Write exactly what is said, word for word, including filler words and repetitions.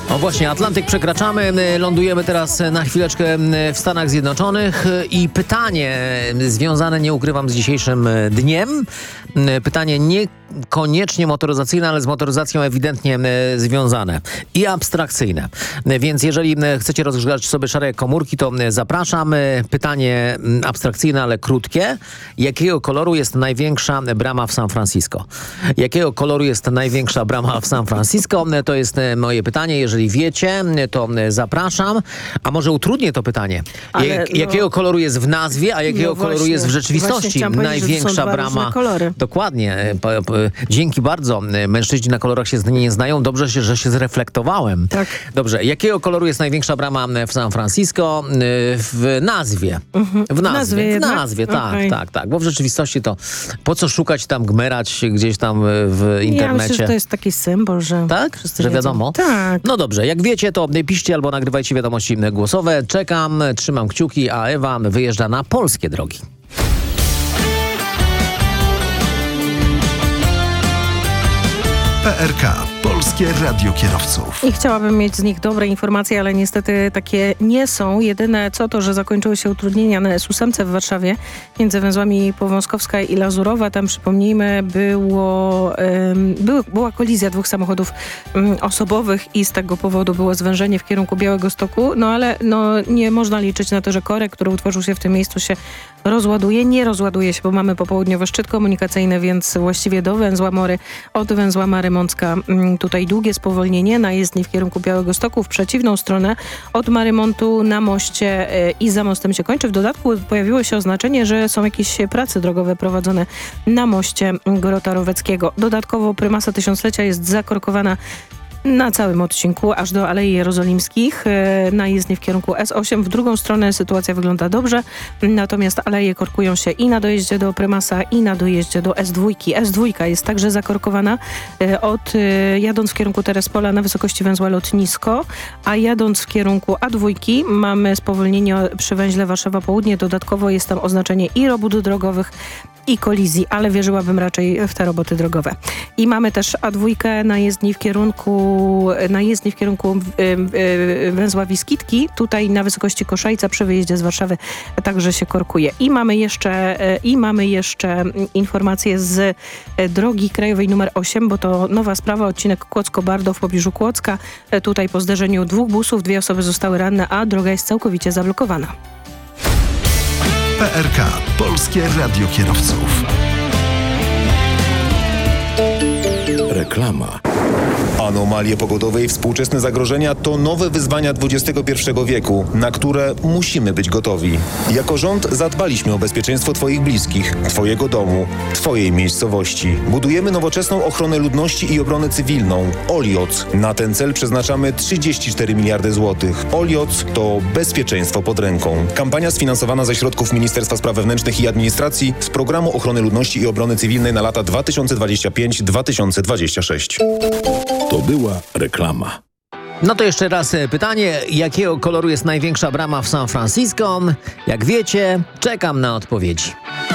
O właśnie, Atlantyk przekraczamy, lądujemy teraz na chwileczkę w Stanach Zjednoczonych i pytanie związane, nie ukrywam, z dzisiejszym dniem. Pytanie niekoniecznie motoryzacyjne, ale z motoryzacją ewidentnie związane i abstrakcyjne. Więc jeżeli chcecie rozgrzać sobie szare komórki, to zapraszam. Pytanie abstrakcyjne, ale krótkie. Jakiego koloru jest największa brama w San Francisco? Jakiego koloru jest największa brama w San Francisco? To jest moje pytanie. Jeżeli wiecie, to zapraszam. A może utrudnię to pytanie. Ale, Jak, no, jakiego koloru jest w nazwie, a jakiego no koloru właśnie, jest w rzeczywistości największa brama? Dokładnie. Dzięki bardzo. Mężczyźni na kolorach się nie znają. Dobrze, że się zreflektowałem. Tak. Dobrze. Jakiego koloru jest największa brama w San Francisco? W nazwie. Mhm. W nazwie. W W nazwie, tak, okay. tak, tak. Bo w rzeczywistości to po co szukać tam, gmerać gdzieś tam w internecie? Ja myślę, że to jest taki symbol, że tak? wszyscy Że wiedzą. wiadomo? Tak. No dobrze. Jak wiecie, to piszcie albo nagrywajcie wiadomości głosowe. Czekam, trzymam kciuki, a Ewa wyjeżdża na polskie drogi. P R K. Polskie Radio Kierowców. I chciałabym mieć z nich dobre informacje, ale niestety takie nie są. Jedyne co to, że zakończyły się utrudnienia na S ósem w Warszawie między węzłami Powązkowska i Lazurowa. Tam, przypomnijmy, było, um, były, była kolizja dwóch samochodów um, osobowych i z tego powodu było zwężenie w kierunku Białegostoku. No ale no, nie można liczyć na to, że korek, który utworzył się w tym miejscu, się rozładuje. Nie rozładuje się, bo mamy popołudniowy szczyt komunikacyjny, więc właściwie do węzła Mory, od węzła Mary Mącka tutaj długie spowolnienie na jezdni w kierunku Białegostoku w przeciwną stronę od Marymontu na moście i za mostem się kończy. W dodatku pojawiło się oznaczenie, że są jakieś prace drogowe prowadzone na moście Gorota Roweckiego. Dodatkowo prymasa tysiąclecia jest zakorkowana na całym odcinku, aż do Alei Jerozolimskich, na jezdni w kierunku S osiem. W drugą stronę sytuacja wygląda dobrze, natomiast aleje korkują się i na dojeździe do Prymasa, i na dojeździe do S dwa. S dwa jest także zakorkowana od jadąc w kierunku Terespola na wysokości węzła Lotnisko, a jadąc w kierunku A dwa mamy spowolnienie przy węźle Warszawa Południe. Dodatkowo jest tam oznaczenie i robót drogowych, i kolizji, ale wierzyłabym raczej w te roboty drogowe. I mamy też A dwa na jezdni w kierunku na jezdni w kierunku węzła Wiskitki. Tutaj na wysokości Koszajca przy wyjeździe z Warszawy także się korkuje. I mamy jeszcze i mamy jeszcze informacje z drogi krajowej numer osiem, bo to nowa sprawa, odcinek Kłodzko-Bardo w pobliżu Kłodzka. Tutaj po zderzeniu dwóch busów dwie osoby zostały ranne, a droga jest całkowicie zablokowana. P R K. Polskie Radio Kierowców. Reklama. Anomalie pogodowe i współczesne zagrożenia to nowe wyzwania dwudziestego pierwszego wieku, na które musimy być gotowi. Jako rząd zadbaliśmy o bezpieczeństwo Twoich bliskich, Twojego domu, Twojej miejscowości. Budujemy nowoczesną ochronę ludności i obronę cywilną. Olioc. Na ten cel przeznaczamy trzydzieści cztery miliardy złotych. Olioc to bezpieczeństwo pod ręką. Kampania sfinansowana ze środków Ministerstwa Spraw Wewnętrznych i Administracji z Programu Ochrony Ludności i Obrony Cywilnej na lata dwa tysiące dwudziesty piąty do dwa tysiące dwudziestego szóstego. To była reklama. No to jeszcze raz pytanie, jakiego koloru jest największa brama w San Francisco? Jak wiecie, czekam na odpowiedzi.